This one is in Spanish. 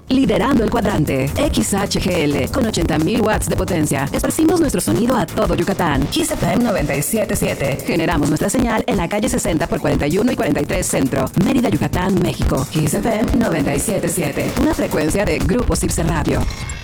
Liderando el cuadrante. XHGL, con 80.000 watts de potencia. Esparcimos nuestro sonido a todo Yucatán. Kiss FM 97.7. Generamos nuestra señal en la calle 60 por 41 y 43 Centro, Mérida, Yucatán, México. Kiss FM 97.7. Una frecuencia de Grupo Cipse Radio.